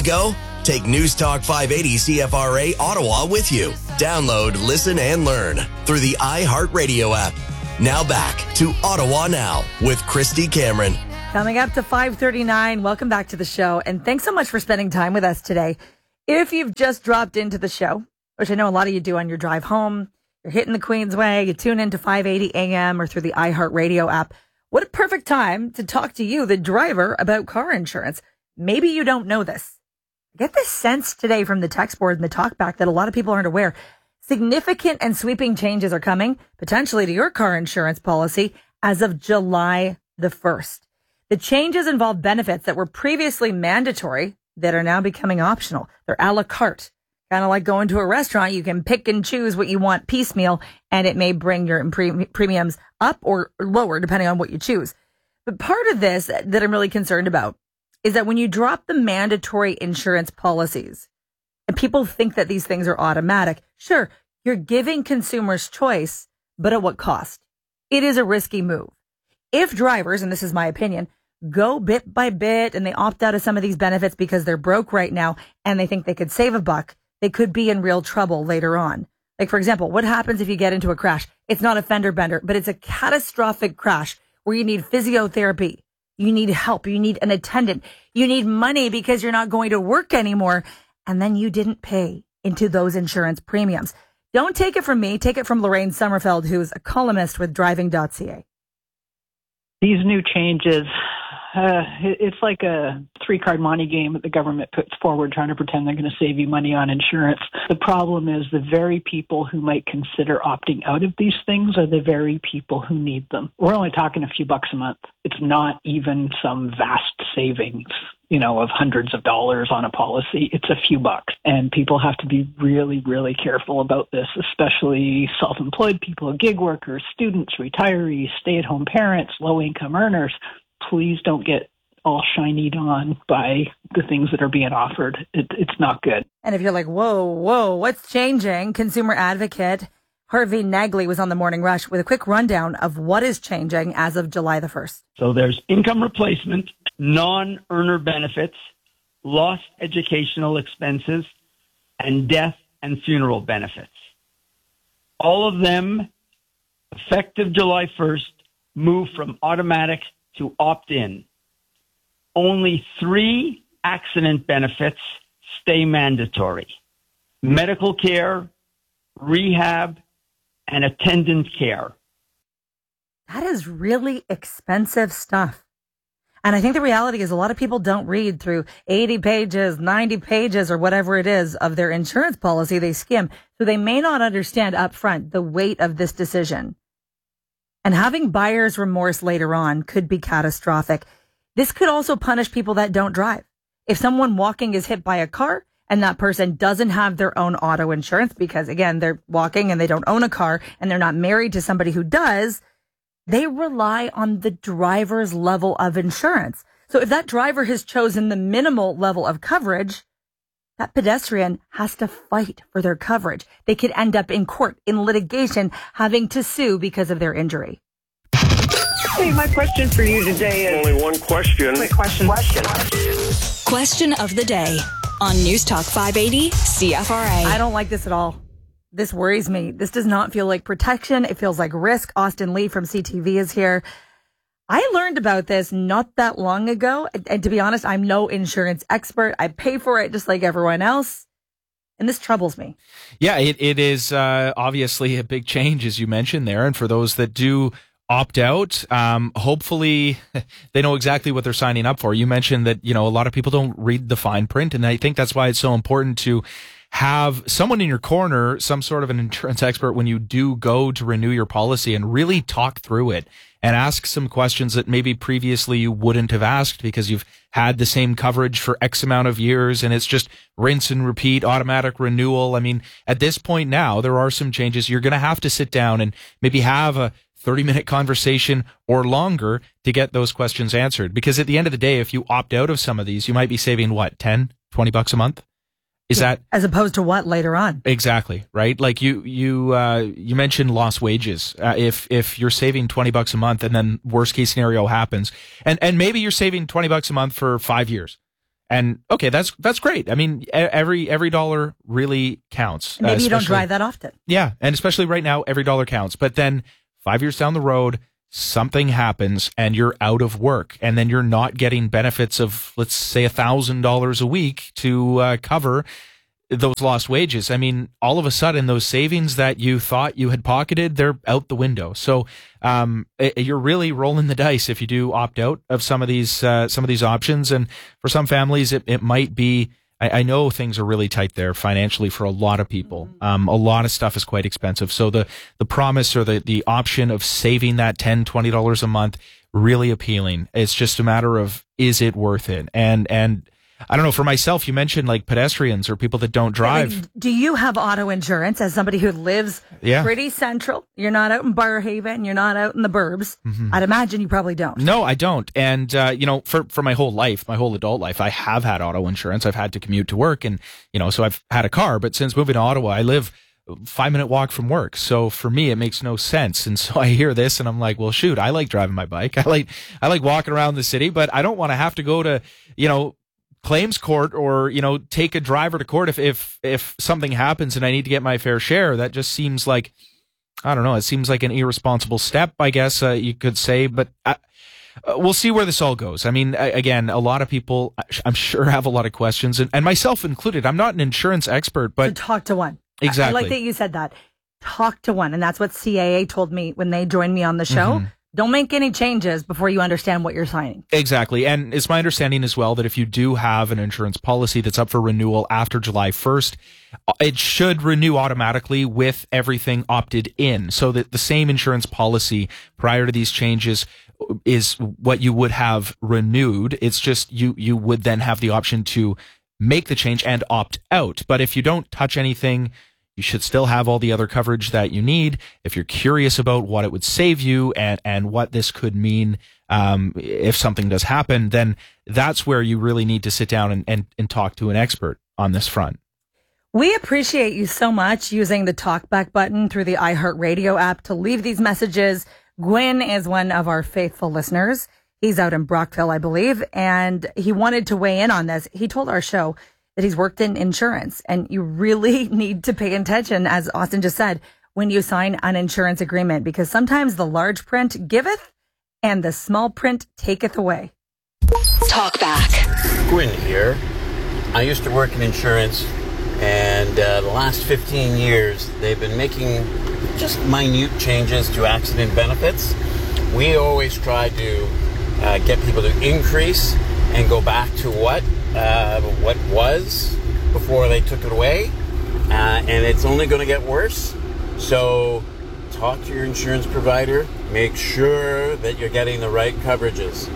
ago? Take News Talk 580 CFRA Ottawa with you. Download, listen, and learn through the iHeartRadio app. Now back to Ottawa Now with Christy Cameron. Coming up to 5:39. Welcome back to the show. And thanks so much for spending time with us today. If you've just dropped into the show, which I know a lot of you do on your drive home, you're hitting the Queensway, you tune into 580 AM or through the iHeartRadio app. What a perfect time to talk to you, the driver, about car insurance. Maybe you don't know this. I get this sense today from the text board and the talkback that a lot of people aren't aware. Significant and sweeping changes are coming, potentially to your car insurance policy, as of July the 1st. The changes involve benefits that were previously mandatory that are now becoming optional. They're a la carte. Kind of like going to a restaurant, you can pick and choose what you want piecemeal, and it may bring your premiums up or lower depending on what you choose. But part of this that I'm really concerned about is that when you drop the mandatory insurance policies, and people think that these things are automatic, sure, you're giving consumers choice, but at what cost? It is a risky move. If drivers, and this is my opinion, go bit by bit and they opt out of some of these benefits because they're broke right now and they think they could save a buck, they could be in real trouble later on. Like, for example, what happens if you get into a crash? It's not a fender bender, but it's a catastrophic crash where you need physiotherapy. You need help. You need an attendant. You need money because you're not going to work anymore. And then you didn't pay into those insurance premiums. Don't take it from me. Take it from Lorraine Sommerfeld, who's a columnist with driving.ca. These new changes, it's like a three-card monte game that the government puts forward trying to pretend they're going to save you money on insurance. The problem is the very people who might consider opting out of these things are the very people who need them. We're only talking a few bucks a month. It's not even some vast savings, of hundreds of dollars on a policy. It's a few bucks. And people have to be really, really careful about this, especially self-employed people, gig workers, students, retirees, stay-at-home parents, low-income earners. Please don't get all shinied on by the things that are being offered. It's not good. And if you're like, whoa, what's changing? Consumer advocate Harvey Nagley was on the Morning Rush with a quick rundown of what is changing as of July the 1st. So there's income replacement, non-earner benefits, lost educational expenses, and death and funeral benefits. All of them, effective July 1st, move from automatic to opt-in. Only 3 accident benefits stay mandatory: medical care, rehab, and attendant care. That is really expensive stuff. And I think the reality is a lot of people don't read through 80 pages, 90 pages, or whatever it is of their insurance policy. They skim. So they may not understand up front the weight of this decision. And having buyer's remorse later on could be catastrophic. This could also punish people that don't drive. If someone walking is hit by a car and that person doesn't have their own auto insurance because, again, they're walking and they don't own a car and they're not married to somebody who does, they rely on the driver's level of insurance. So if that driver has chosen the minimal level of coverage, that pedestrian has to fight for their coverage. They could end up in court, in litigation, having to sue because of their injury. Hey, my question for you today is... Only one question. Question of the day on News Talk 580 CFRA. I don't like this at all. This worries me. This does not feel like protection. It feels like risk. Austin Lee from CTV is here. I learned about this not that long ago. And to be honest, I'm no insurance expert. I pay for it just like everyone else. And this troubles me. Yeah, it is obviously a big change, as you mentioned there. And for those that do opt out, hopefully they know exactly what they're signing up for. You mentioned that, a lot of people don't read the fine print. And I think that's why it's so important to have someone in your corner, some sort of an insurance expert, when you do go to renew your policy and really talk through it and ask some questions that maybe previously you wouldn't have asked because you've had the same coverage for X amount of years and it's just rinse and repeat, automatic renewal. I mean, at this point now, there are some changes. You're going to have to sit down and maybe have a 30-minute conversation or longer to get those questions answered. Because at the end of the day, if you opt out of some of these, you might be saving, what, 10, 20 bucks a month? Is that as opposed to what later on? Exactly, right? Like you mentioned lost wages. If you're saving 20 bucks a month and then worst case scenario happens, and maybe you're saving 20 bucks a month for 5 years, And okay, that's great. I mean, every dollar really counts. Maybe you don't drive that often. Yeah, and especially right now, every dollar counts. But then 5 years down the road, something happens and you're out of work, and then you're not getting benefits of, let's say, $1,000 a week to cover those lost wages. I mean, all of a sudden, those savings that you thought you had pocketed, they're out the window. So you're really rolling the dice if you do opt out of some of these options. And for some families, it might be. I know things are really tight there financially for a lot of people. A lot of stuff is quite expensive. So the promise or the option of saving that $10, $20 a month, really appealing. It's just a matter of, is it worth it? And I don't know, for myself, you mentioned like pedestrians or people that don't drive. Like, do you have auto insurance as somebody who lives pretty central? You're not out in Barrhaven. You're not out in the burbs. I'd imagine you probably don't. No, I don't. And, for my whole life, my whole adult life, I have had auto insurance. I've had to commute to work and, so I've had a car. But since moving to Ottawa, I live a 5-minute walk from work. So for me, it makes no sense. And so I hear this and I'm like, well, shoot, I like driving my bike. I like walking around the city, but I don't want to have to go to, claims court or take a driver to court if something happens and I need to get my fair share. That just seems like, I don't know, it seems like an irresponsible step, I guess you could say, but we'll see where this all goes. I mean, again, a lot of people I'm sure have a lot of questions, and myself included. I'm not an insurance expert, but so talk to one. Exactly. I like that you said that. Talk to one, and that's what CAA told me when they joined me on the show. Don't make any changes before you understand what you're signing. Exactly. And it's my understanding as well that if you do have an insurance policy that's up for renewal after July 1st, it should renew automatically with everything opted in. So that the same insurance policy prior to these changes is what you would have renewed. It's just you would then have the option to make the change and opt out. But if you don't touch anything, you should still have all the other coverage that you need. If you're curious about what it would save you and what this could mean if something does happen, then that's where you really need to sit down and talk to an expert on this front. We appreciate you so much using the talkback button through the iHeartRadio app to leave these messages. Gwen is one of our faithful listeners. He's out in Brockville, I believe, and he wanted to weigh in on this. He told our show that he's worked in insurance, and you really need to pay attention, as Austin just said, when you sign an insurance agreement, because sometimes the large print giveth and the small print taketh away. Talk back. Gwyn here. I used to work in insurance, and the last 15 years, they've been making just minute changes to accident benefits. We always try to get people to increase and go back to what was before they took it away, and it's only going to get worse. So talk to your insurance provider, make sure that you're getting the right coverages.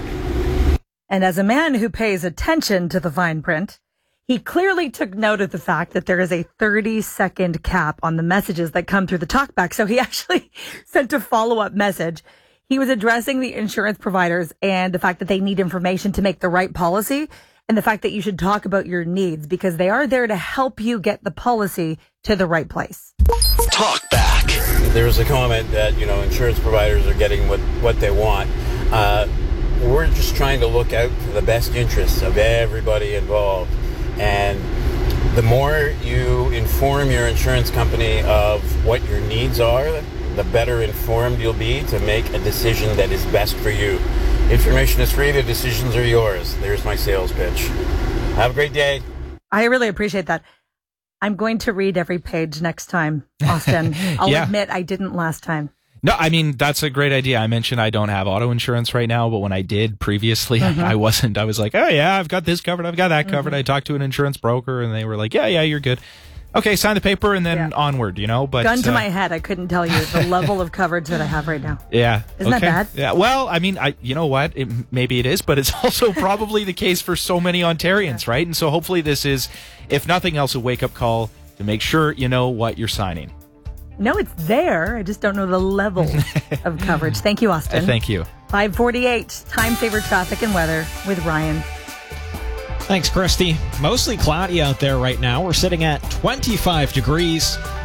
And as a man who pays attention to the fine print, he clearly took note of the fact that there is a 30-second cap on the messages that come through the talkback. So he actually sent a follow-up message. He was addressing the insurance providers and the fact that they need information to make the right policy, and the fact that you should talk about your needs because they are there to help you get the policy to the right place. Talk back. There was a comment that, insurance providers are getting what they want. We're just trying to look out for the best interests of everybody involved. And the more you inform your insurance company of what your needs are, the better informed you'll be to make a decision that is best for you. Information is free. The decisions are yours. There's my sales pitch. Have a great day. I really appreciate that. I'm going to read every page next time, Austin. I'll admit I didn't last time. No, I mean, that's a great idea. I mentioned I don't have auto insurance right now, but when I did previously, I wasn't. I was like, oh, yeah, I've got this covered. I've got that covered. I talked to an insurance broker, and they were like, yeah, you're good. Okay, sign the paper and then onward, But gun to my head, I couldn't tell you the level of coverage that I have right now. Yeah. Isn't that bad? Yeah. Well, I mean, you know what? Maybe it is, but it's also probably the case for so many Ontarians, right? And so hopefully this is, if nothing else, a wake-up call to make sure you know what you're signing. No, it's there. I just don't know the level of coverage. Thank you, Austin. Thank you. 5:48, time saver traffic and weather with Ryan. Thanks, Christy. Mostly cloudy out there right now. We're sitting at 25 degrees.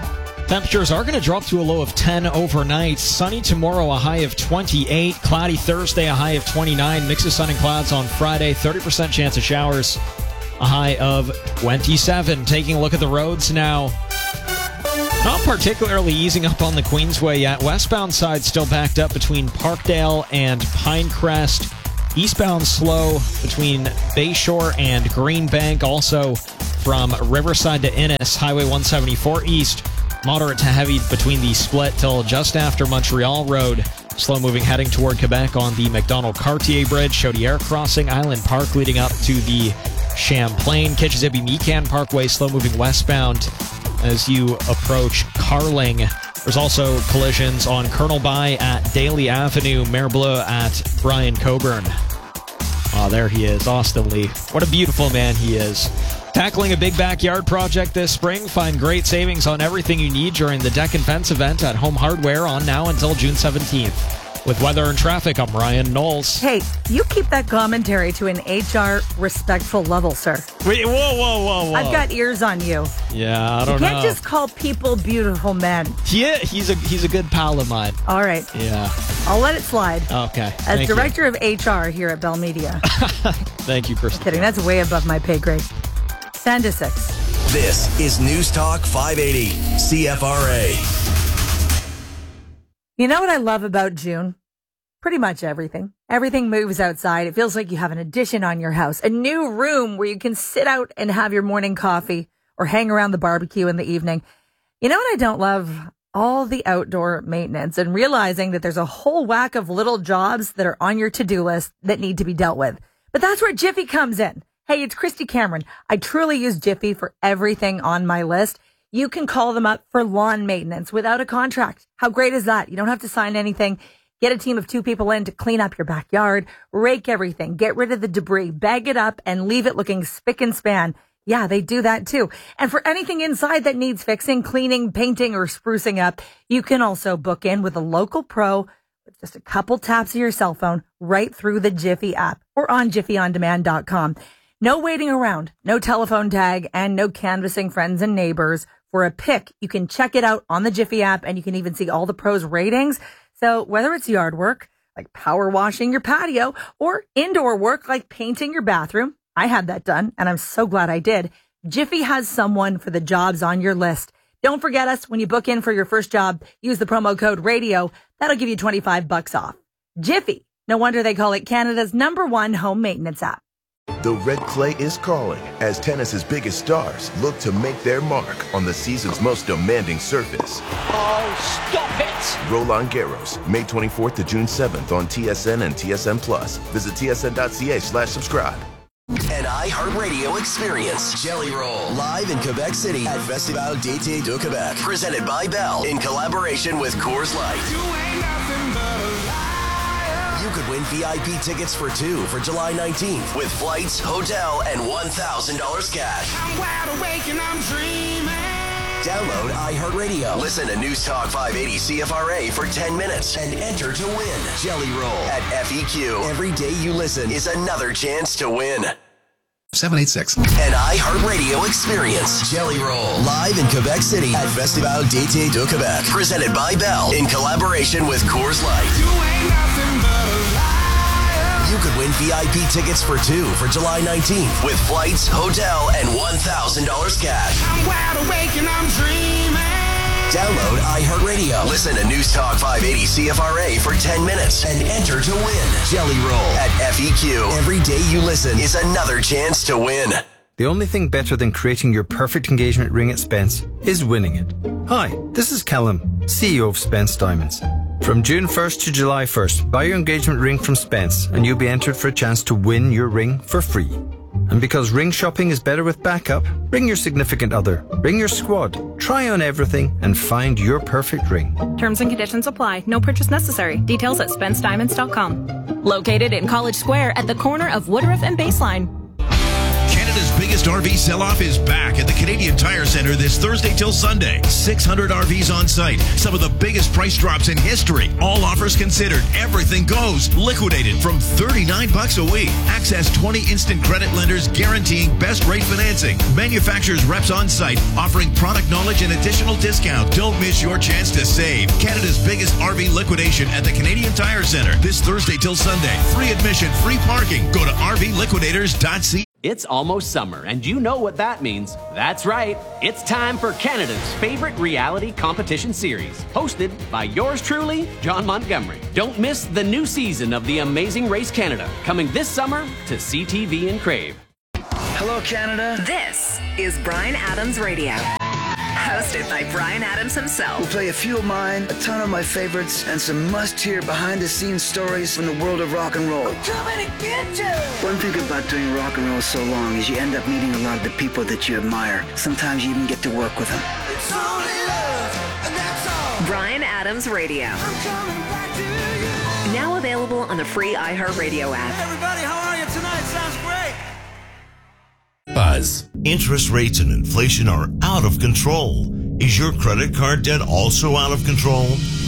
Temperatures are going to drop to a low of 10 overnight. Sunny tomorrow, a high of 28. Cloudy Thursday, a high of 29. Mix of sun and clouds on Friday. 30% chance of showers, a high of 27. Taking a look at the roads now. Not particularly easing up on the Queensway yet. Westbound side still backed up between Parkdale and Pinecrest. Eastbound slow between Bayshore and Greenbank. Also from Riverside to Innis, Highway 174 East. Moderate to heavy between the split till just after Montreal Road. Slow moving heading toward Quebec on the McDonald-Cartier Bridge. Chaudière Crossing, Island Park leading up to the Champlain. Kitchissippi-Mecan Parkway, slow moving westbound as you approach Carling. There's also collisions on Colonel By at Daly Avenue, Mare Bleu at Brian Coburn. Oh, there he is, Austin Lee. What a beautiful man he is. Tackling a big backyard project this spring, find great savings on everything you need during the Deck and Fence event at Home Hardware on now until June 17th. With weather and traffic, I'm Ryan Knowles. Hey, you keep that commentary to an HR respectful level, sir. Wait, whoa. I've got ears on you. Yeah, I don't know. You can't just call people beautiful men. Yeah, he's a good pal of mine. All right. Yeah. I'll let it slide. Okay. As director of HR here at Bell Media. Thank you, Kristen. Kidding. That's way above my pay grade. 10 to 6. This is News Talk 580 CFRA. You know what I love about June? Pretty much everything. Everything moves outside. It feels like you have an addition on your house, a new room where you can sit out and have your morning coffee or hang around the barbecue in the evening. You know what I don't love? All the outdoor maintenance and realizing that there's a whole whack of little jobs that are on your to-do list that need to be dealt with. But that's where Jiffy comes in. Hey, it's Christy Cameron. I truly use Jiffy for everything on my list. You can call them up for lawn maintenance without a contract. How great is that? You don't have to sign anything. Get a team of 2 people in to clean up your backyard, rake everything, get rid of the debris, bag it up, and leave it looking spick and span. Yeah, they do that too. And for anything inside that needs fixing, cleaning, painting, or sprucing up, you can also book in with a local pro with just a couple taps of your cell phone right through the Jiffy app or on jiffyondemand.com. No waiting around, no telephone tag, and no canvassing friends and neighbors for a pick. You can check it out on the Jiffy app, and you can even see all the pros' ratings. So whether it's yard work, like power washing your patio, or indoor work like painting your bathroom, I had that done, and I'm so glad I did. Jiffy has someone for the jobs on your list. Don't forget us when you book in for your first job. Use the promo code RADIO. That'll give you $25 off. Jiffy. No wonder they call it Canada's #1 home maintenance app. The red clay is calling as tennis's biggest stars look to make their mark on the season's most demanding surface. Oh, stop it! Roland Garros, May 24th to June 7th on TSN and TSN+. Visit tsn.ca/subscribe. An iHeartRadio experience. Jelly Roll, live in Quebec City at Festival d'été de Québec. Presented by Bell in collaboration with Coors Light. You could win VIP tickets for 2 for July 19th with flights, hotel, and $1,000 cash. I'm wide awake and I'm dreaming. Download iHeartRadio. Listen to News Talk 580 CFRA for 10 minutes and enter to win. Jelly Roll at FEQ. Every day you listen is another chance to win. 786. An iHeartRadio experience. Jelly Roll, live in Quebec City at Festival d'été de Québec. Presented by Bell in collaboration with Coors Light. You could win VIP tickets for 2 for July 19th with flights, hotel, and $1,000 cash. I'm wide awake and I'm dreaming. Download iHeartRadio. Listen to News Talk 580 CFRA for 10 minutes and enter to win. Jelly Roll at FEQ. Every day you listen is another chance to win. The only thing better than creating your perfect engagement ring at Spence is winning it. Hi, this is Callum, CEO of Spence Diamonds. From June 1st to July 1st, buy your engagement ring from Spence and you'll be entered for a chance to win your ring for free. And because ring shopping is better with backup, ring your significant other, ring your squad, try on everything and find your perfect ring. Terms and conditions apply. No purchase necessary. Details at SpenceDiamonds.com. Located in College Square at the corner of Woodruff and Baseline. Canada's biggest biggest RV sell-off is back at the Canadian Tire Centre this Thursday till Sunday. 600 RVs on site. Some of the biggest price drops in history. All offers considered. Everything goes. Liquidated from $39 a week. Access 20 instant credit lenders guaranteeing best rate financing. Manufacturers reps on site offering product knowledge and additional discount. Don't miss your chance to save. Canada's biggest RV liquidation at the Canadian Tire Centre this Thursday till Sunday. Free admission, free parking. Go to rvliquidators.ca. It's almost summer, and you know what that means. That's right. It's time for Canada's favorite reality competition series, hosted by yours truly, John Montgomery. Don't miss the new season of The Amazing Race Canada, coming this summer to CTV and Crave. Hello, Canada. This is Bryan Adams Radio. Hosted by Bryan Adams himself. We'll play a few of mine, a ton of my favorites, and some must-hear behind-the-scenes stories from the world of rock and roll. We're coming to get you! One thing about doing rock and roll so long is you end up meeting a lot of the people that you admire. Sometimes you even get to work with them. It's only love, and that's all. Bryan Adams Radio. I'm coming back to you. Now available on the free iHeartRadio app. Hey everybody, how are you tonight? Sounds great. Buzz. Interest rates and inflation are out of control. Is your credit card debt also out of control?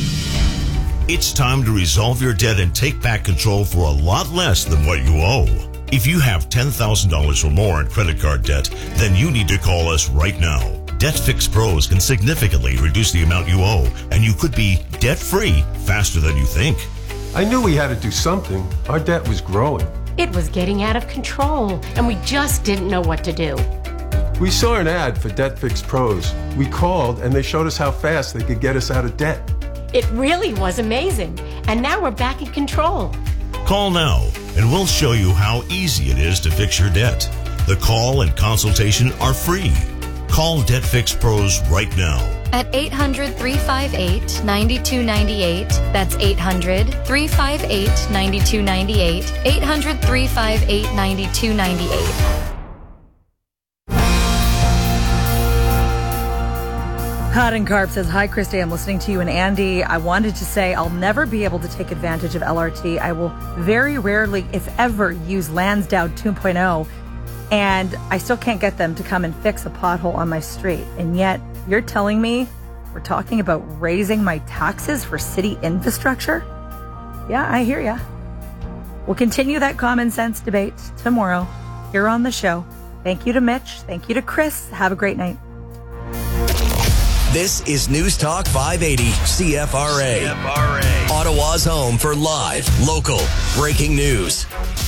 It's time to resolve your debt and take back control for a lot less than what you owe. If you have $10,000 or more in credit card debt, then you need to call us right now. Debt Fix Pros can significantly reduce the amount you owe, and you could be debt-free faster than you think. I knew we had to do something. Our debt was growing. It was getting out of control, and we just didn't know what to do. We saw an ad for Debt Fix Pros. We called, and they showed us how fast they could get us out of debt. It really was amazing, and now we're back in control. Call now, and we'll show you how easy it is to fix your debt. The call and consultation are free. Call Debt Fix Pros right now. At 800-358-9298. That's 800-358-9298. 800-358-9298. Hot and Carp says, hi, Christy. I'm listening to you and Andy. I wanted to say I'll never be able to take advantage of LRT. I will very rarely, if ever, use Lansdowne 2.0. And I still can't get them to come and fix a pothole on my street. And yet, you're telling me we're talking about raising my taxes for city infrastructure? Yeah, I hear ya. We'll continue that common sense debate tomorrow here on the show. Thank you to Mitch. Thank you to Chris. Have a great night. This is News Talk 580 CFRA. Ottawa's home for live, local, breaking news.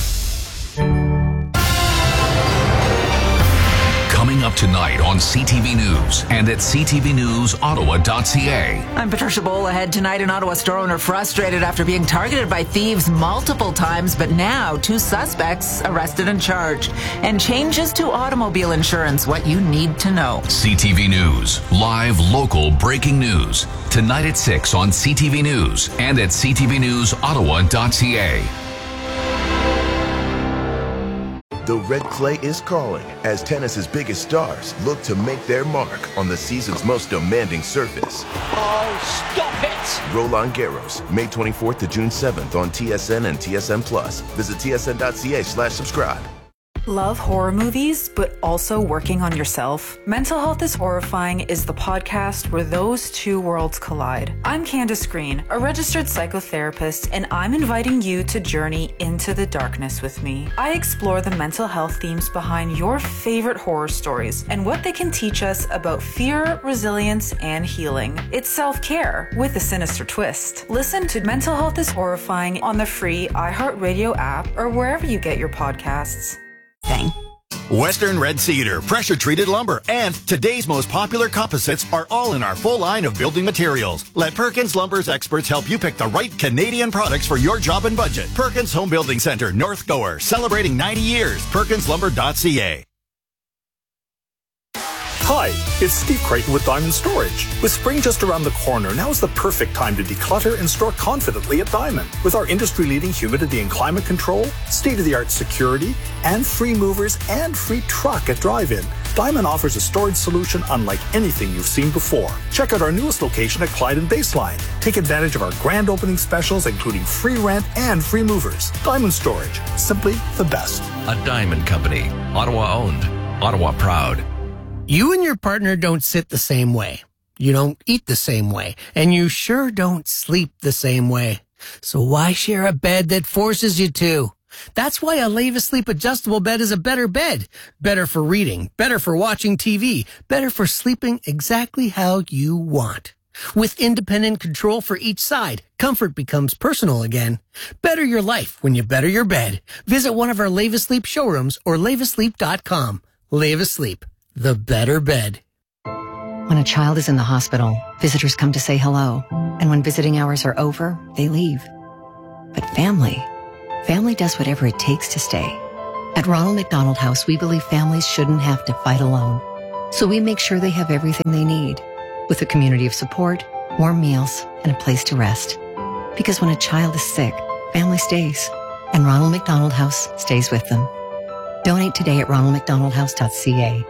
Coming up tonight on CTV News and at ctvnewsottawa.ca. I'm Patricia Bowl. Ahead tonight, an Ottawa store owner frustrated after being targeted by thieves multiple times, but now 2 suspects arrested and charged. And changes to automobile insurance, what you need to know. CTV News, live, local, breaking news. Tonight at 6 on CTV News and at ctvnewsottawa.ca. The red clay is calling as tennis's biggest stars look to make their mark on the season's most demanding surface. Oh, stop it! Roland Garros, May 24th to June 7th on TSN and TSN Plus. Visit tsn.ca/subscribe. Love horror movies, but also working on yourself? Mental Health is Horrifying is the podcast where those two worlds collide. I'm Candace Green, a registered psychotherapist, and I'm inviting you to journey into the darkness with me. I explore the mental health themes behind your favorite horror stories and what they can teach us about fear, resilience, and healing. It's self-care with a sinister twist. Listen to Mental Health is Horrifying on the free iHeartRadio app or wherever you get your podcasts. Western Red Cedar, pressure-treated lumber, and today's most popular composites are all in our full line of building materials. Let Perkins Lumber's experts help you pick the right Canadian products for your job and budget. Perkins Home Building Center, North Gower, celebrating 90 years. PerkinsLumber.ca. Hi, it's Steve Creighton with Diamond Storage. With spring just around the corner, now is the perfect time to declutter and store confidently at Diamond. With our industry-leading humidity and climate control, state-of-the-art security, and free movers and free truck at drive-in, Diamond offers a storage solution unlike anything you've seen before. Check out our newest location at Clyde and Baseline. Take advantage of our grand opening specials, including free rent and free movers. Diamond Storage, simply the best. A Diamond Company, Ottawa owned. Ottawa Proud. You and your partner don't sit the same way. You don't eat the same way. And you sure don't sleep the same way. So why share a bed that forces you to? That's why a Leva Sleep adjustable bed is a better bed. Better for reading, better for watching TV, better for sleeping exactly how you want. With independent control for each side, comfort becomes personal again. Better your life when you better your bed. Visit one of our Leva Sleep showrooms or levasleep.com. Leva Sleep, the better bed. When a child is in the hospital, visitors come to say hello. And when visiting hours are over, they leave. But family does whatever it takes to stay. At Ronald McDonald House, we believe families shouldn't have to fight alone. So we make sure they have everything they need, with a community of support, warm meals, and a place to rest. Because when a child is sick, family stays, and Ronald McDonald House stays with them. Donate today at ronaldmcdonaldhouse.ca.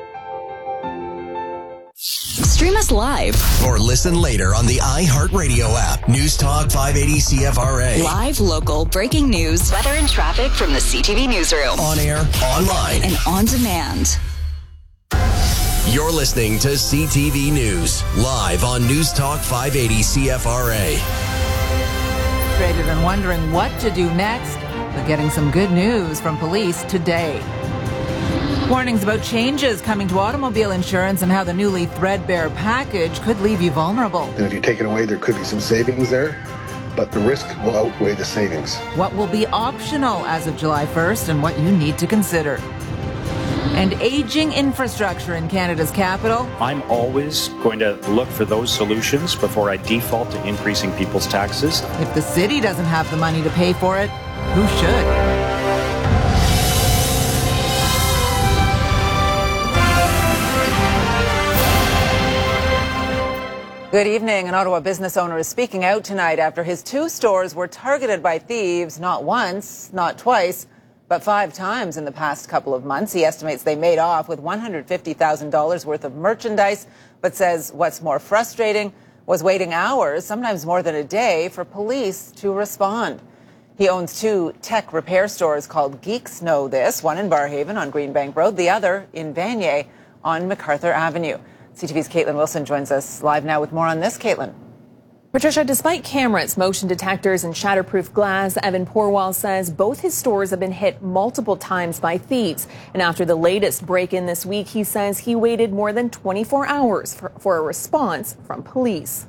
Stream us live or listen later on the iHeartRadio app. News Talk 580 CFRA. Live, local, breaking news, weather and traffic from the CTV newsroom. On air, online, and on demand. You're listening to CTV News, live on News Talk 580 CFRA. Frustrated and wondering what to do next, but getting some good news from police today. Warnings about changes coming to automobile insurance and how the newly threadbare package could leave you vulnerable. And if you take it away, there could be some savings there, but the risk will outweigh the savings. What will be optional as of July 1st and what you need to consider. And aging infrastructure in Canada's capital. I'm always going to look for those solutions before I default to increasing people's taxes. If the city doesn't have the money to pay for it, who should? Good evening. An Ottawa business owner is speaking out tonight after his 2 stores were targeted by thieves not once, not twice, but 5 times in the past couple of months. He estimates they made off with $150,000 worth of merchandise, but says what's more frustrating was waiting hours, sometimes more than a day, for police to respond. He owns 2 tech repair stores called Geeks Know This, one in Barrhaven on Greenbank Road, the other in Vanier on MacArthur Avenue. CTV's Caitlin Wilson joins us live now with more on this. Caitlin. Patricia, despite cameras, motion detectors and shatterproof glass, Evan Porwal says both his stores have been hit multiple times by thieves. And after the latest break-in this week, he says he waited more than 24 hours for a response from police.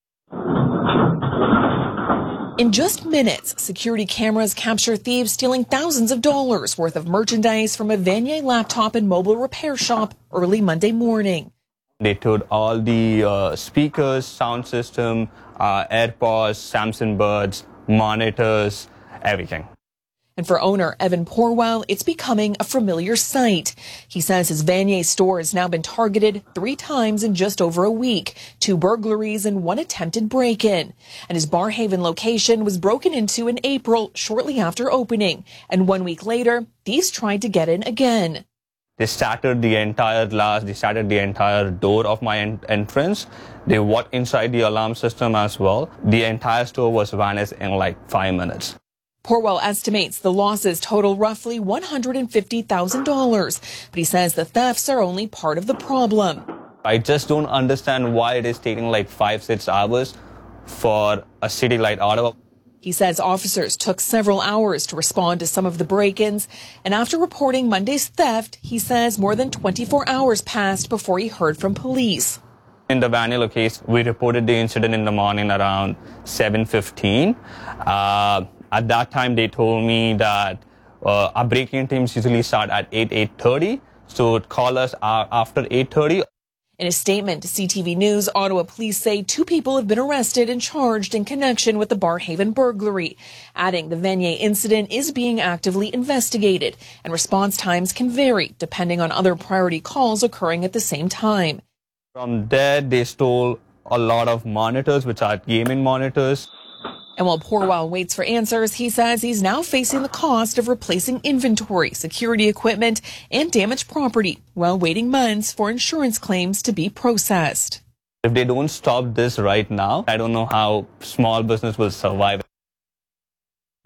In just minutes, security cameras capture thieves stealing thousands of dollars worth of merchandise from a Vanier laptop and mobile repair shop early Monday morning. They towed all the speakers, sound system, AirPods, Samsung Buds, monitors, everything. And for owner Evan Porwell, it's becoming a familiar sight. He says his Vanier store has now been targeted 3 times in just over a week, 2 burglaries and 1 attempted break-in. And his Barrhaven location was broken into in April, shortly after opening. And 1 week later, thieves tried to get in again. They shattered the entire glass, they shattered the entire door of my entrance. They walked inside the alarm system as well. The entire store was vanished in like 5 minutes. Porwell estimates the losses total roughly $150,000, but he says the thefts are only part of the problem. I just don't understand why it is taking like 5-6 hours for a city like Ottawa. He says officers took several hours to respond to some of the break-ins, and after reporting Monday's theft, he says more than 24 hours passed before he heard from police. In the Vanilla case, we reported the incident in the morning around 7:15. At that time, they told me that our break-in teams usually start at 8:30, so call us after 8:30. In a statement to CTV News, Ottawa police say 2 people have been arrested and charged in connection with the Barrhaven burglary, adding the Vanier incident is being actively investigated and response times can vary depending on other priority calls occurring at the same time. From there, they stole a lot of monitors, which are gaming monitors. And while Porwell waits for answers, he says he's now facing the cost of replacing inventory, security equipment, and damaged property while waiting months for insurance claims to be processed. If they don't stop this right now, I don't know how small business will survive.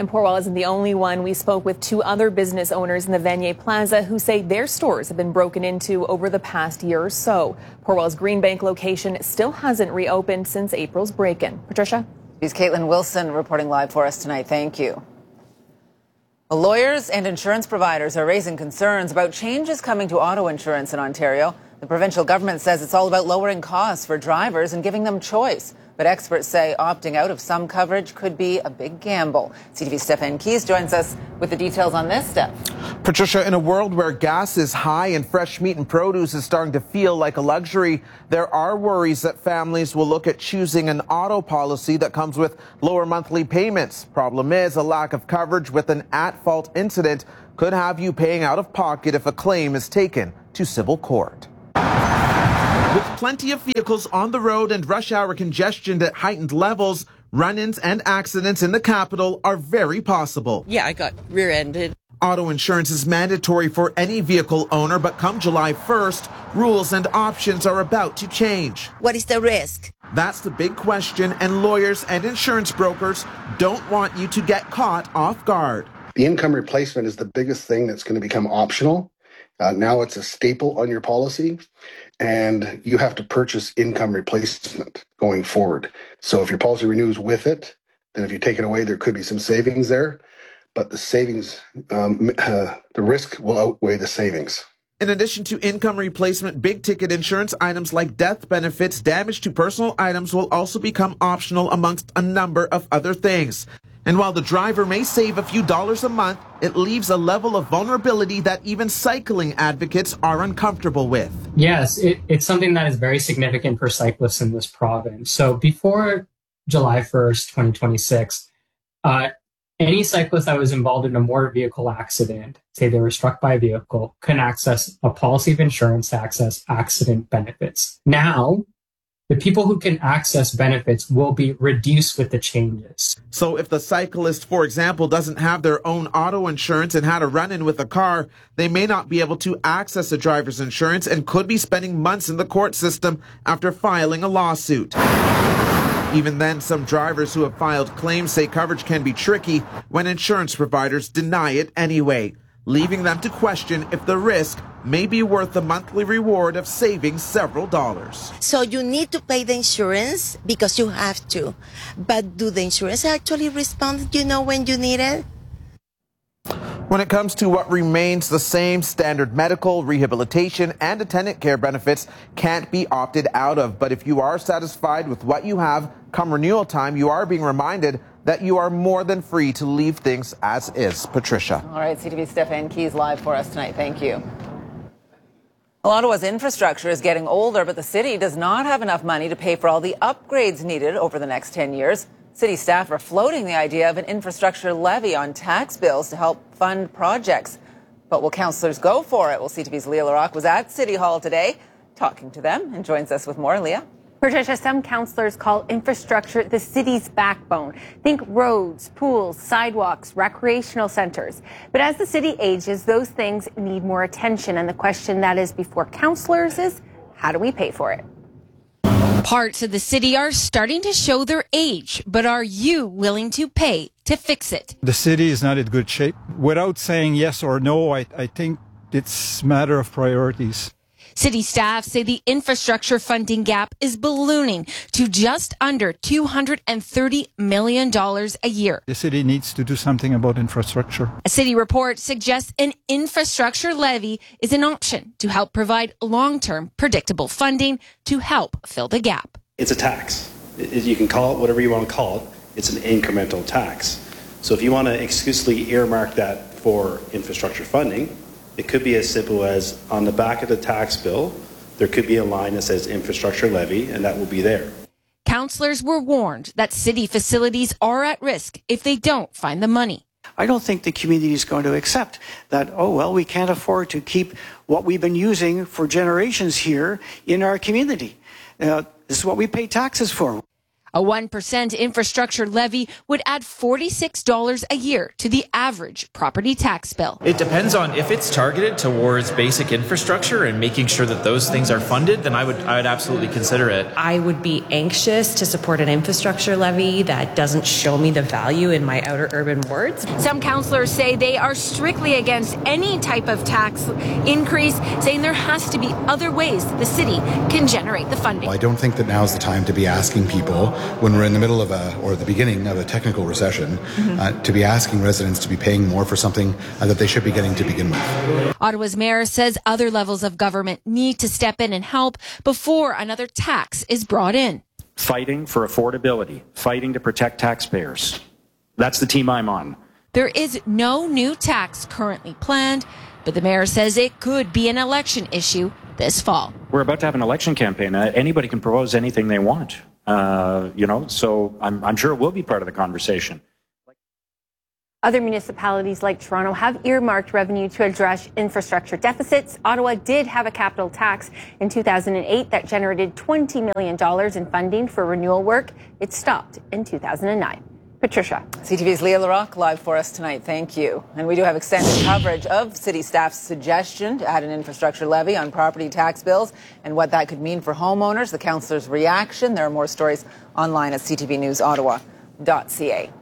And Porwell isn't the only one. We spoke with two other business owners in the Vanier Plaza who say their stores have been broken into over the past year or so. Porwell's Greenbank location still hasn't reopened since April's break-in. Patricia? Here's Caitlin Wilson reporting live for us tonight. Thank you. Well, lawyers and insurance providers are raising concerns about changes coming to auto insurance in Ontario. The provincial government says it's all about lowering costs for drivers and giving them choice. But experts say opting out of some coverage could be a big gamble. CTV's Stephen Keys joins us with the details on this, Steph. Patricia, in a world where gas is high and fresh meat and produce is starting to feel like a luxury, there are worries that families will look at choosing an auto policy that comes with lower monthly payments. Problem is, a lack of coverage with an at-fault incident could have you paying out of pocket if a claim is taken to civil court. With plenty of vehicles on the road and rush hour congestion at heightened levels, run-ins and accidents in the capital are very possible. Yeah, I got rear-ended. Auto insurance is mandatory for any vehicle owner, but come July 1st, rules and options are about to change. What is the risk? That's the big question, and lawyers and insurance brokers don't want you to get caught off guard. The income replacement is the biggest thing that's going to become optional. Now it's a staple on your policy, and you have to purchase income replacement going forward. So if your policy renews with it, then if you take it away, there could be some savings there. But the savings, the risk will outweigh the savings. In addition to income replacement, big-ticket insurance items like death benefits, damage to personal items will also become optional amongst a number of other things. And while the driver may save a few dollars a month, it leaves a level of vulnerability that even cycling advocates are uncomfortable with. Yes, it's something that is very significant for cyclists in this province. So before July 1st, 2026, any cyclist that was involved in a motor vehicle accident, say they were struck by a vehicle, can access a policy of insurance to access accident benefits. Now, the people who can access benefits will be reduced with the changes. So if the cyclist, for example, doesn't have their own auto insurance and had a run-in with a car, they may not be able to access a driver's insurance and could be spending months in the court system after filing a lawsuit. Even then, some drivers who have filed claims say coverage can be tricky when insurance providers deny it anyway, leaving them to question if the risk may be worth the monthly reward of saving several dollars. So you need to pay the insurance because you have to. But do the insurance actually respond, when you need it? When it comes to what remains the same, standard medical, rehabilitation, and attendant care benefits can't be opted out of. But if you are satisfied with what you have come renewal time, you are being reminded that you are more than free to leave things as is. Patricia. All right, CTV's Stephen Keys live for us tonight. Thank you. Well, Ottawa's infrastructure is getting older, but the city does not have enough money to pay for all the upgrades needed over the next 10 years. City staff are floating the idea of an infrastructure levy on tax bills to help fund projects. But will councillors go for it? Well, CTV's Leah Larocque was at City Hall today talking to them and joins us with more. Leah? Patricia, some councillors call infrastructure the city's backbone. Think roads, pools, sidewalks, recreational centres. But as the city ages, those things need more attention. And the question that is before councillors is, how do we pay for it? Parts of the city are starting to show their age, but are you willing to pay to fix it? The city is not in good shape. Without saying yes or no, I think it's a matter of priorities. City staff say the infrastructure funding gap is ballooning to just under $230 million a year. The city needs to do something about infrastructure. A city report suggests an infrastructure levy is an option to help provide long-term, predictable funding to help fill the gap. It's a tax. You can call it whatever you want to call it. It's an incremental tax. So if you want to exclusively earmark that for infrastructure funding, it could be as simple as on the back of the tax bill, there could be a line that says infrastructure levy, and that will be there. Councillors were warned that city facilities are at risk if they don't find the money. I don't think the community is going to accept that, we can't afford to keep what we've been using for generations here in our community. This is what we pay taxes for. A 1% infrastructure levy would add $46 a year to the average property tax bill. It depends on if it's targeted towards basic infrastructure and making sure that those things are funded, then I would absolutely consider it. I would be anxious to support an infrastructure levy that doesn't show me the value in my outer urban wards. Some councillors say they are strictly against any type of tax increase, saying there has to be other ways the city can generate the funding. I don't think that now is the time to be asking people, when we're in the middle of or the beginning of a technical recession, to be asking residents to be paying more for something that they should be getting to begin with. Ottawa's mayor says other levels of government need to step in and help before another tax is brought in. Fighting for affordability, fighting to protect taxpayers. That's the team I'm on. There is no new tax currently planned, but the mayor says it could be an election issue this fall. We're about to have an election campaign. Anybody can propose anything they want. So I'm sure it will be part of the conversation. Other municipalities like Toronto have earmarked revenue to address infrastructure deficits. Ottawa did have a capital tax in 2008 that generated $20 million in funding for renewal work. It stopped in 2009. Patricia. CTV's Leah LaRocque live for us tonight. Thank you. And we do have extended coverage of city staff's suggestion to add an infrastructure levy on property tax bills and what that could mean for homeowners, the councillor's reaction. There are more stories online at ctvnewsottawa.ca.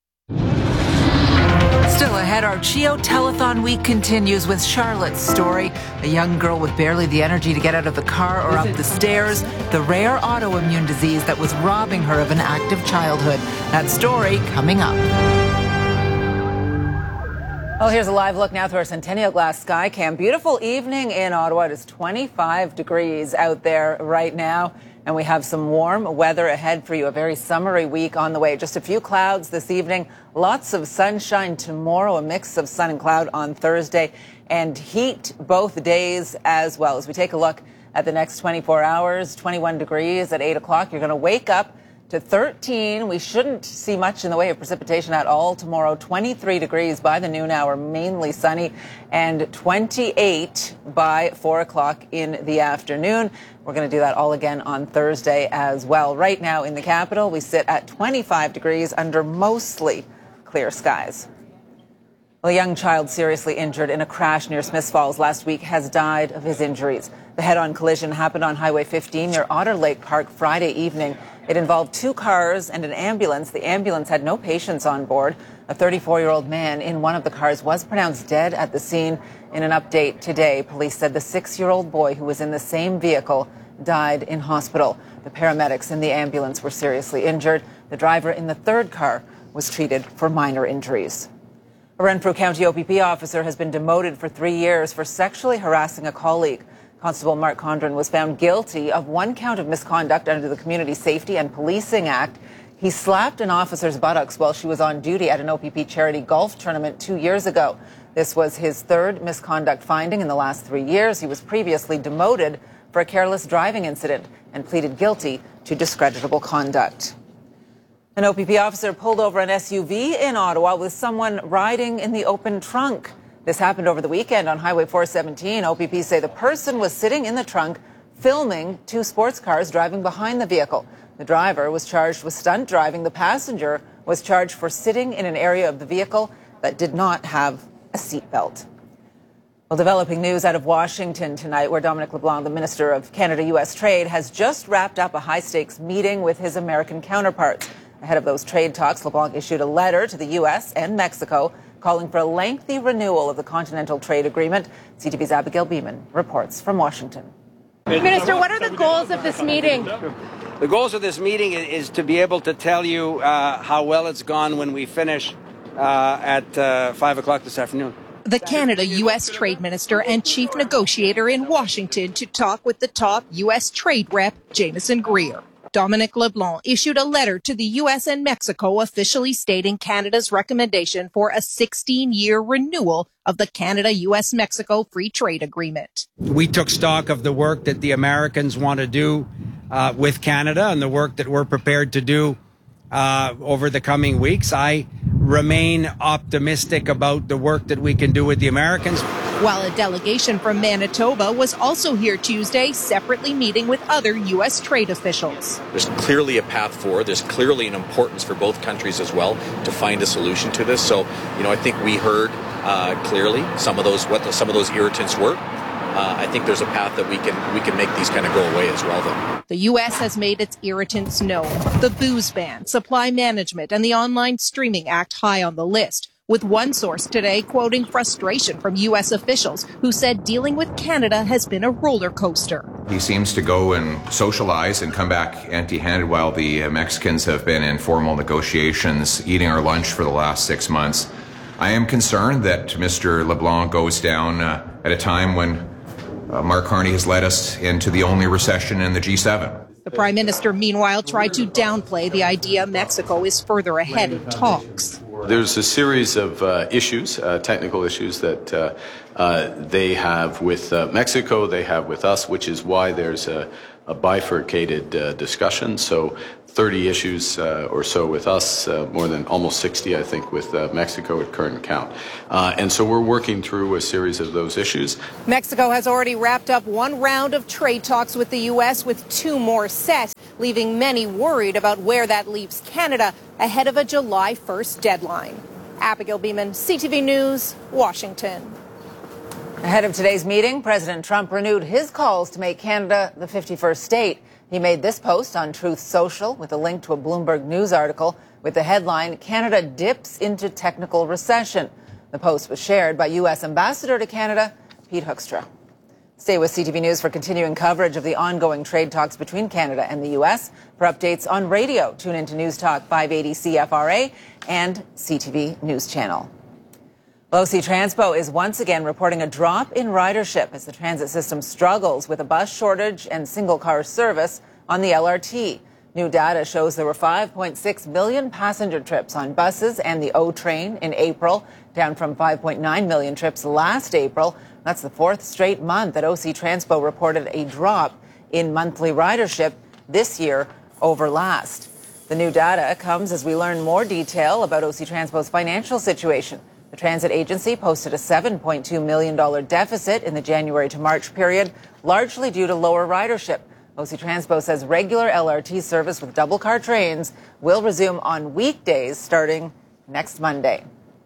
Still ahead, our CHEO Telethon week continues with Charlotte's story. A young girl with barely the energy to get out of the car or up the stairs. The rare autoimmune disease that was robbing her of an active childhood. That story coming up. Well, here's a live look now through our Centennial Glass sky cam. Beautiful evening in Ottawa. It is 25 degrees out there right now. And we have some warm weather ahead for you. A very summery week on the way. Just a few clouds this evening. Lots of sunshine tomorrow. A mix of sun and cloud on Thursday. And heat both days as well. As we take a look at the next 24 hours, 21 degrees at 8 o'clock. You're going to wake up to 13. We shouldn't see much in the way of precipitation at all tomorrow. 23 degrees by the noon hour, mainly sunny, and 28 by 4 o'clock in the afternoon. We're going to do that all again on Thursday as well. Right now in the capital, we sit at 25 degrees under mostly clear skies. Well, a young child seriously injured in a crash near Smiths Falls last week has died of his injuries. The head-on collision happened on Highway 15 near Otter Lake Park Friday evening. It involved two cars and an ambulance. The ambulance had no patients on board. A 34-year-old man in one of the cars was pronounced dead at the scene. In an update today, police said the 6-year-old boy who was in the same vehicle died in hospital. The paramedics in the ambulance were seriously injured. The driver in the third car was treated for minor injuries. A Renfrew County OPP officer has been demoted for 3 years for sexually harassing a colleague. Constable Mark Condren was found guilty of one count of misconduct under the Community Safety and Policing Act. He slapped an officer's buttocks while she was on duty at an OPP charity golf tournament 2 years ago. This was his third misconduct finding in the last 3 years. He was previously demoted for a careless driving incident and pleaded guilty to discreditable conduct. An OPP officer pulled over an SUV in Ottawa with someone riding in the open trunk. This happened over the weekend on Highway 417. OPP say the person was sitting in the trunk filming two sports cars driving behind the vehicle. The driver was charged with stunt driving. The passenger was charged for sitting in an area of the vehicle that did not have a seatbelt. Well, developing news out of Washington tonight, where Dominic LeBlanc, the Minister of Canada-U.S. Trade, has just wrapped up a high-stakes meeting with his American counterparts. Ahead of those trade talks, LeBlanc issued a letter to the U.S. and Mexico calling for a lengthy renewal of the Continental Trade Agreement. CTV's Abigail Beeman reports from Washington. Minister, what are the goals of this meeting? The goals of this meeting is to be able to tell you how well it's gone when we finish at 5 o'clock this afternoon. The Canada-U.S. Trade Minister and Chief Negotiator in Washington to talk with the top U.S. trade rep, Jameson Greer. Dominic LeBlanc issued a letter to the U.S. and Mexico officially stating Canada's recommendation for a 16-year renewal of the Canada-U.S.-Mexico Free Trade Agreement. We took stock of the work that the Americans want to do with Canada and the work that we're prepared to do over the coming weeks. I remain optimistic about the work that we can do with the Americans. While a delegation from Manitoba was also here Tuesday, separately meeting with other U.S. trade officials. There's clearly a path forward. There's clearly an importance for both countries as well to find a solution to this. So, I think we heard clearly some of those irritants were. I think there's a path that we can make these kind of go away as well, though. The U.S. has made its irritants known. The booze ban, supply management, and the Online Streaming Act high on the list, with one source today quoting frustration from U.S. officials who said dealing with Canada has been a roller coaster. He seems to go and socialize and come back empty-handed while the Mexicans have been in formal negotiations, eating our lunch for the last 6 months. I am concerned that Mr. LeBlanc goes down at a time when Mark Carney has led us into the only recession in the G7. The Prime Minister, meanwhile, tried to downplay the idea Mexico is further ahead in talks. There's a series of issues, technical issues that they have with Mexico, they have with us, which is why there's a bifurcated discussion. So 30 issues or so with us, more than almost 60, I think, with Mexico at current count. And so we're working through a series of those issues. Mexico has already wrapped up one round of trade talks with the U.S. with 2 more set, leaving many worried about where that leaves Canada ahead of a July 1st deadline. Abigail Beeman, CTV News, Washington. Ahead of today's meeting, President Trump renewed his calls to make Canada the 51st state. He made this post on Truth Social with a link to a Bloomberg News article with the headline, "Canada Dips into Technical Recession." The post was shared by U.S. Ambassador to Canada, Pete Hoekstra. Stay with CTV News for continuing coverage of the ongoing trade talks between Canada and the U.S. For updates on radio, tune into News Talk 580 CFRA and CTV News Channel. OC Transpo is once again reporting a drop in ridership as the transit system struggles with a bus shortage and single-car service on the LRT. New data shows there were 5.6 million passenger trips on buses and the O train in April, down from 5.9 million trips last April. That's the 4th straight month that OC Transpo reported a drop in monthly ridership this year over last. The new data comes as we learn more detail about OC Transpo's financial situation. The transit agency posted a $7.2 million deficit in the January to March period, largely due to lower ridership. OC Transpo says regular LRT service with double-car trains will resume on weekdays starting next Monday.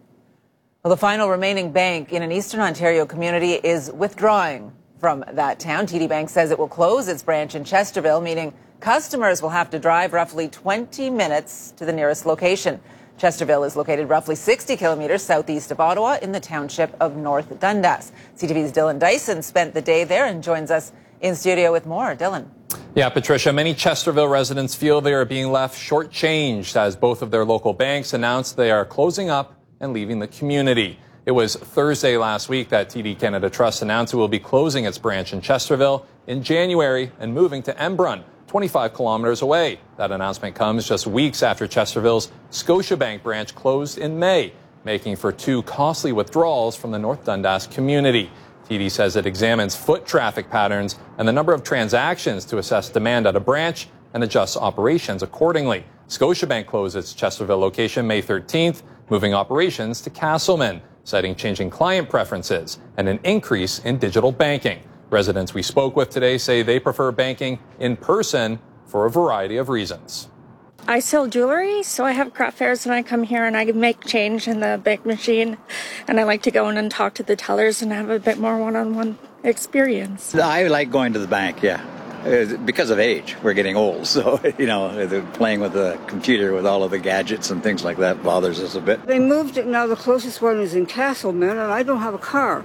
Well, the final remaining bank in an Eastern Ontario community is withdrawing from that town. TD Bank says it will close its branch in Chesterville, meaning customers will have to drive roughly 20 minutes to the nearest location. Chesterville is located roughly 60 kilometers southeast of Ottawa in the township of North Dundas. CTV's Dylan Dyson spent the day there and joins us in studio with more. Dylan. Yeah, Patricia, many Chesterville residents feel they are being left shortchanged as both of their local banks announced they are closing up and leaving the community. It was Thursday last week that TD Canada Trust announced it will be closing its branch in Chesterville in January and moving to Embrun, 25 kilometers away. That announcement comes just weeks after Chesterville's Scotiabank branch closed in May, making for 2 costly withdrawals from the North Dundas community. TD says it examines foot traffic patterns and the number of transactions to assess demand at a branch and adjusts operations accordingly. Scotiabank closed its Chesterville location May 13th, moving operations to Castleman, citing changing client preferences and an increase in digital banking. Residents we spoke with today say they prefer banking in person for a variety of reasons. I sell jewelry, so I have craft fairs and I come here and I can make change in the bank machine. And I like to go in and talk to the tellers and have a bit more one-on-one experience. I like going to the bank, yeah. Because of age, we're getting old. So, playing with the computer with all of the gadgets and things like that bothers us a bit. They moved it now. The closest one is in Castleman, and I don't have a car.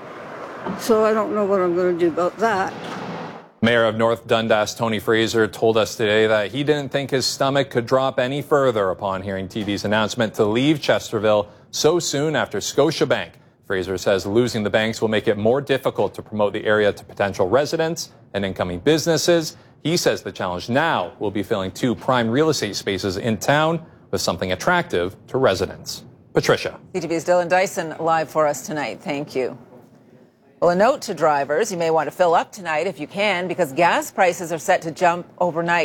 So I don't know what I'm going to do about that. Mayor of North Dundas, Tony Fraser, told us today that he didn't think his stomach could drop any further upon hearing TD's announcement to leave Chesterville so soon after Scotiabank. Fraser says losing the banks will make it more difficult to promote the area to potential residents and incoming businesses. He says the challenge now will be filling 2 prime real estate spaces in town with something attractive to residents. Patricia. CTV's Dylan Dyson live for us tonight. Thank you. Well, a note to drivers. You may want to fill up tonight if you can because gas prices are set to jump overnight.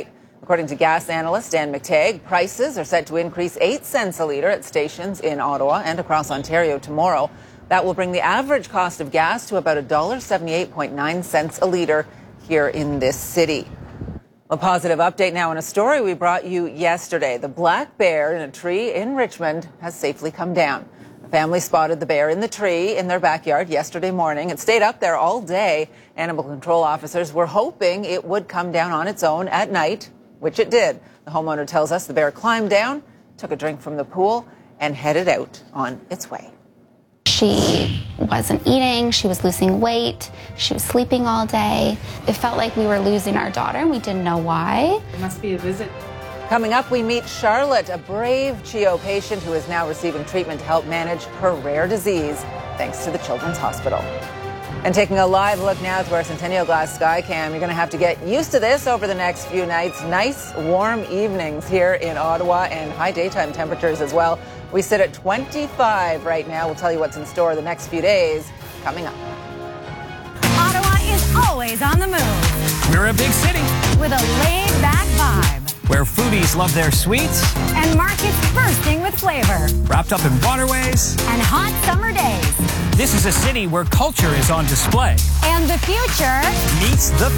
According to gas analyst Dan McTagg, prices are set to increase 8 cents a litre at stations in Ottawa and across Ontario tomorrow. That will bring the average cost of gas to about $1.78.9 a litre here in this city. A positive update now on a story we brought you yesterday. The black bear in a tree in Richmond has safely come down. A family spotted the bear in the tree in their backyard yesterday morning. It stayed up there all day. Animal control officers were hoping it would come down on its own at night, which it did. The homeowner tells us the bear climbed down, took a drink from the pool, and headed out on its way. She wasn't eating, she was losing weight, she was sleeping all day. It felt like we were losing our daughter and we didn't know why. It must be a visit. Coming up, we meet Charlotte, a brave CHEO patient who is now receiving treatment to help manage her rare disease, thanks to the Children's Hospital. And taking a live look now through our Centennial Glass Skycam, you're going to have to get used to this over the next few nights. Nice, warm evenings here in Ottawa and high daytime temperatures as well. We sit at 25 right now. We'll tell you what's in store the next few days coming up. Ottawa is always on the move. We're a big city with a laid-back vibe. Where foodies love their sweets and markets bursting with flavor. Wrapped up in waterways and hot summer days. This is a city where culture is on display. And the future meets the